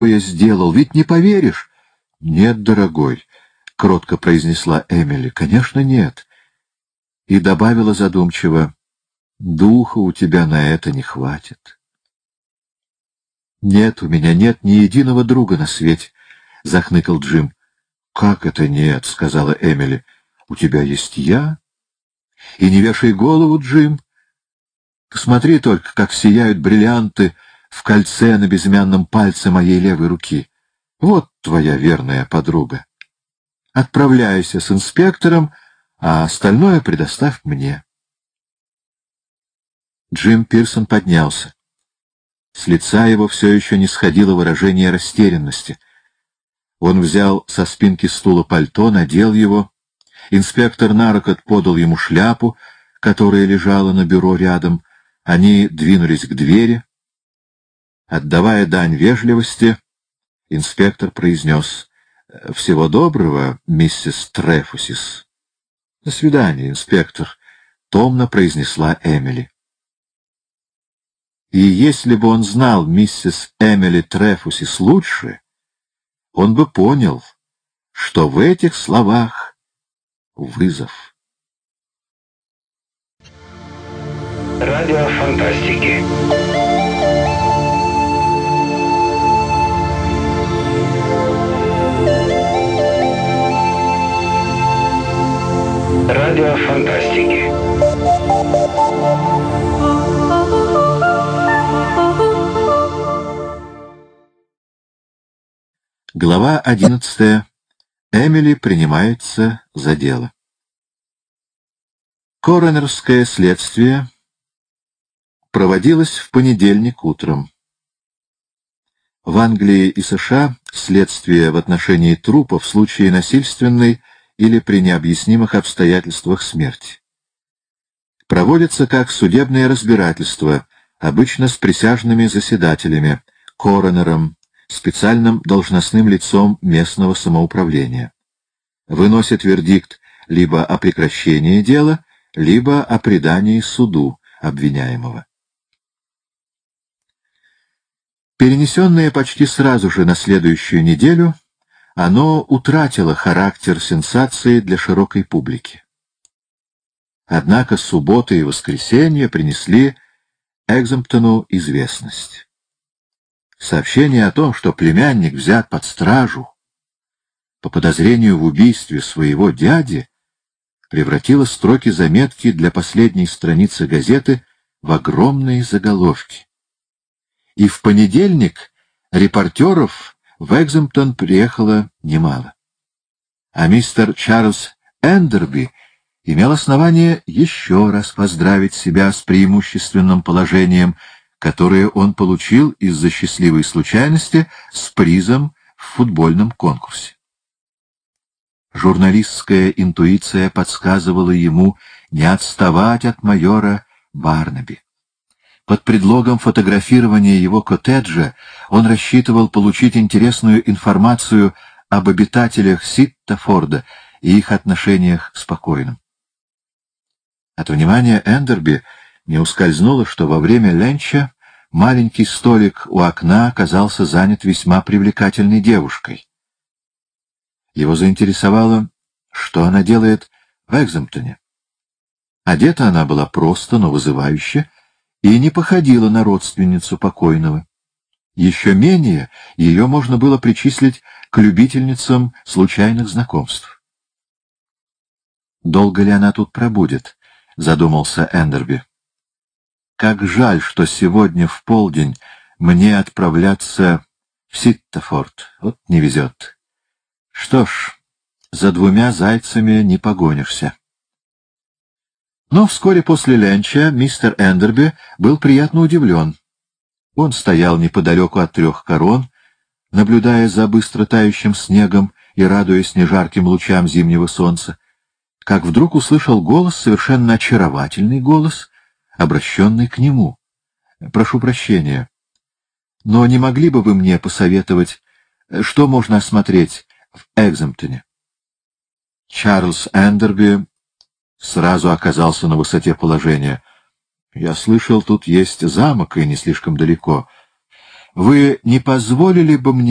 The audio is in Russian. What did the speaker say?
я сделал, ведь не поверишь. — Нет, дорогой, — кротко произнесла Эмили, — конечно, нет. И добавила задумчиво: — духа у тебя на это не хватит. — Нет, у меня нет ни единого друга на свете, — захныкал Джим. — Как это нет? — сказала Эмили. — У тебя есть я. И не вешай голову, Джим. Посмотри только, как сияют бриллианты в кольце на безымянном пальце моей левой руки. Вот твоя верная подруга. Отправляйся с инспектором, а остальное предоставь мне. Джим Пирсон поднялся. С лица его все еще не сходило выражение растерянности. Он взял со спинки стула пальто, надел его. Инспектор Нарокот подал ему шляпу, которая лежала на бюро рядом. Они двинулись к двери. Отдавая дань вежливости, инспектор произнес: «Всего доброго, миссис Трефусис». «До свидания, инспектор», — томно произнесла Эмили. И если бы он знал миссис Эмили Трефусис лучше, он бы понял, что в этих словах вызов. Радио фантастики. Радио фантастики. Глава 11. Эмили принимается за дело. Коронерское следствие проводилось в понедельник утром. В Англии и США следствие в отношении трупа в случае насильственной или при необъяснимых обстоятельствах смерти проводится как судебное разбирательство, обычно с присяжными заседателями, коронером, специальным должностным лицом местного самоуправления. Выносит вердикт либо о прекращении дела, либо о предании суду обвиняемого. Перенесенное почти сразу же на следующую неделю, оно утратило характер сенсации для широкой публики. Однако суббота и воскресенье принесли Экземптону известность. Сообщение о том, что племянник взят под стражу по подозрению в убийстве своего дяди, превратило строки заметки для последней страницы газеты в огромные заголовки. И в понедельник репортеров в Экземптон приехало немало. А мистер Чарльз Эндерби имел основание еще раз поздравить себя с преимущественным положением, которое он получил из-за счастливой случайности с призом в футбольном конкурсе. Журналистская интуиция подсказывала ему не отставать от майора Барнаби. Под предлогом фотографирования его коттеджа он рассчитывал получить интересную информацию об обитателях Ситтафорда и их отношениях с покойным. От внимания Эндерби не ускользнуло, что во время ленча маленький столик у окна оказался занят весьма привлекательной девушкой. Его заинтересовало, что она делает в Экземптоне. Одета она была просто, но вызывающе, и не походила на родственницу покойного. Еще менее ее можно было причислить к любительницам случайных знакомств. «Долго ли она тут пробудет?» — задумался Эндерби. «Как жаль, что сегодня в полдень мне отправляться в Ситтафорд. Вот не везет. Что ж, за двумя зайцами не погонишься». Но вскоре после ленча мистер Эндерби был приятно удивлен. Он стоял неподалеку от Трех Корон, наблюдая за быстро тающим снегом и радуясь нежарким лучам зимнего солнца, как вдруг услышал голос, совершенно очаровательный голос, обращенный к нему. «Прошу прощения, но не могли бы вы мне посоветовать, что можно осмотреть в Экземптоне?» Чарльз Эндерби сразу оказался на высоте положения. «Я слышал, тут есть замок, и не слишком далеко. Вы не позволили бы мне